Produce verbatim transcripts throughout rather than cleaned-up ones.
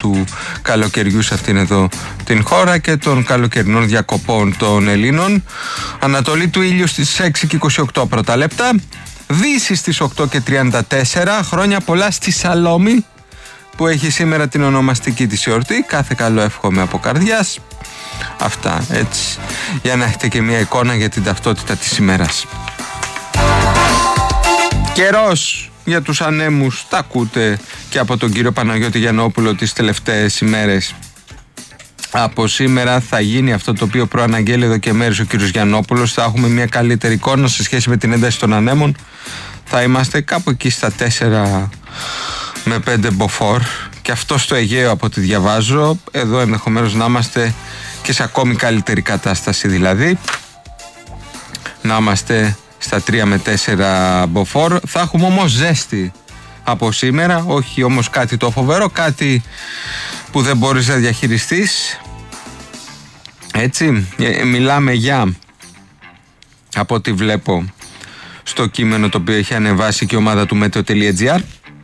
του καλοκαιριού σε αυτήν εδώ την χώρα και των καλοκαιρινών διακοπών των Ελλήνων. Ανατολή του ήλιου στις έξι και είκοσι οκτώ πρώτα λεπτά, Δύση στις οκτώ και τριάντα τέσσερα, χρόνια πολλά στη Σαλόμη που έχει σήμερα την ονομαστική της εορτή. Κάθε καλό εύχομαι από καρδιάς. Αυτά, έτσι, για να έχετε και μια εικόνα για την ταυτότητα της ημέρας. Καιρός για τους ανέμους, τα ακούτε και από τον κύριο Παναγιώτη Γιαννόπουλο τις τελευταίες ημέρες. Από σήμερα θα γίνει αυτό το οποίο προαναγγέλει εδώ και μέρες ο κύριος Γιαννόπουλος. Θα έχουμε μια καλύτερη εικόνα σε σχέση με την ένταση των ανέμων. Θα είμαστε κάπου εκεί στα τέσσερα με πέντε μποφόρ, και αυτό στο Αιγαίο από ό,τι διαβάζω. Εδώ ενδεχομένως να είμαστε και σε ακόμη καλύτερη κατάσταση, δηλαδή να είμαστε στα τρία με τέσσερα μποφόρ. Θα έχουμε όμως ζέστη από σήμερα, όχι όμως κάτι το φοβερό, κάτι που δεν μπορείς να διαχειριστείς. Έτσι, μιλάμε για, από ό,τι βλέπω στο κείμενο το οποίο έχει ανεβάσει και η ομάδα του meteo.gr,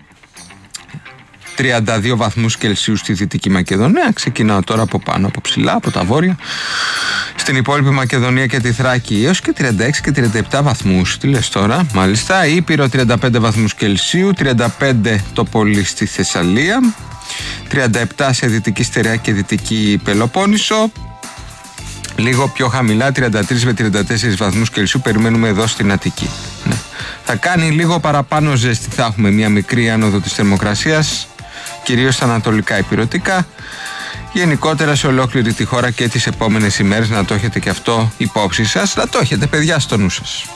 τριάντα δύο βαθμούς Κελσίου στη Δυτική Μακεδονία. Ξεκινάω τώρα από πάνω, από ψηλά, από τα βόρεια. Στην υπόλοιπη Μακεδονία και τη Θράκη έως και τριάντα έξι και τριάντα επτά βαθμούς. Τι λες τώρα, μάλιστα. Ήπειρο τριάντα πέντε βαθμούς Κελσίου, τριάντα πέντε το πολύ στη Θεσσαλία, τριάντα επτά σε Δυτική Στερεά και Δυτική Πελοπόννησο. Λίγο πιο χαμηλά, τριάντα τρεις με τριάντα τέσσερις βαθμούς Κελσίου περιμένουμε εδώ στην Αττική. Ναι. Θα κάνει λίγο παραπάνω ζέστη, θα έχουμε μια μικρή άνοδο της θερμοκρασίας, κυρίως στα ανατολικά ηπειρωτικά. Γενικότερα σε ολόκληρη τη χώρα και τις επόμενες ημέρες, να το έχετε και αυτό υπόψη σας, να το έχετε παιδιά στο νου σας.